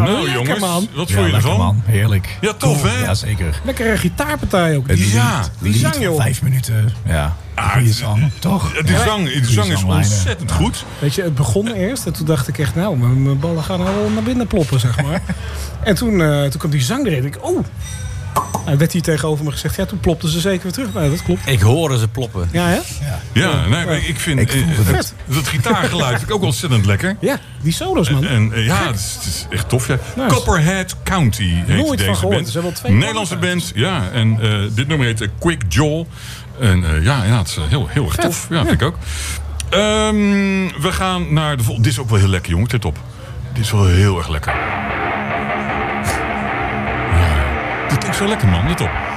Nou lekker, jongens, man. wat vond je ervan? Man. Heerlijk. Ja, tof hè? Ja, zeker. Lekkere gitaarpartij ook. Die zang, joh. 5 minuten. Ja, goede zang, toch? Die zang is zanglijnen. ontzettend goed. Weet je, het begon eerst en toen dacht ik echt, nou, mijn ballen gaan al naar binnen ploppen, zeg maar. En toen kwam die zang erin. Ik, nou, werd hier tegenover me gezegd, ja, toen plopten ze zeker weer terug. Nou, dat klopt. Ik hoorde ze ploppen. Ja, hè? Ja, nee, maar ik vind het gitaargeluid vind ik ook ontzettend lekker. Ja, die solos, man. En het is echt tof. Ja. Nice. Copperhead County heet Nooit van deze gehoord. band. Ze hebben al 2 Nederlandse band, ja. En dit nummer heet Quick Joel. En het is heel erg tof. Ja, vind ik ook. We gaan naar de volgende. Dit is ook wel heel lekker, jongen. Let op. Dit is wel heel erg lekker. Ja, dit klinkt zo lekker, man. Let op.